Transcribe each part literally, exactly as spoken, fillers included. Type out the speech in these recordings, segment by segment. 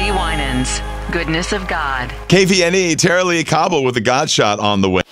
C. Winans, Goodness of God. K V N E, Tara Lee Cobble with the God Shot on the way.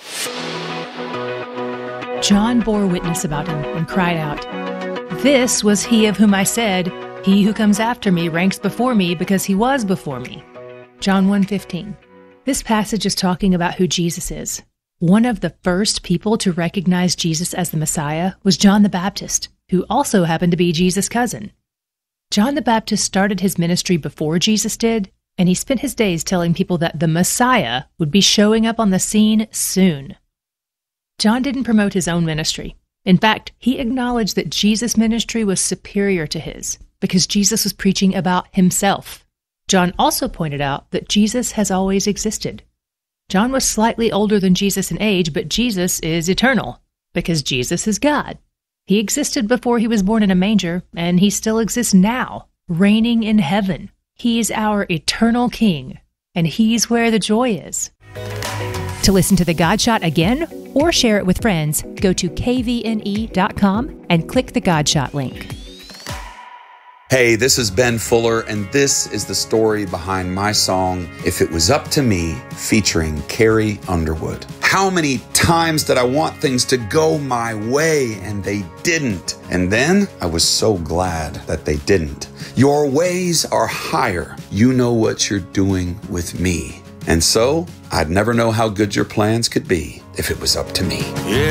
John bore witness about him and cried out, "This was he of whom I said, 'He who comes after me ranks before me because he was before me.'" John one fifteen. This passage is talking about who Jesus is. One of the first people to recognize Jesus as the Messiah was John the Baptist, who also happened to be Jesus' cousin. John the Baptist started his ministry before Jesus did, and he spent his days telling people that the Messiah would be showing up on the scene soon. John didn't promote his own ministry. In fact, he acknowledged that Jesus' ministry was superior to his, because Jesus was preaching about himself. John also pointed out that Jesus has always existed. John was slightly older than Jesus in age, but Jesus is eternal, because Jesus is God. He existed before he was born in a manger, and he still exists now, reigning in heaven. He's our eternal King, and he's where the joy is. To listen to The God Shot again, or share it with friends, go to K V N E dot com and click the God Shot link. Hey, this is Ben Fuller, and this is the story behind my song, If It Was Up to Me, featuring Carrie Underwood. How many times did I want things to go my way, and they didn't? And then I was so glad that they didn't. Your ways are higher. You know what you're doing with me. And so, I'd never know how good your plans could be if it was up to me. Yeah.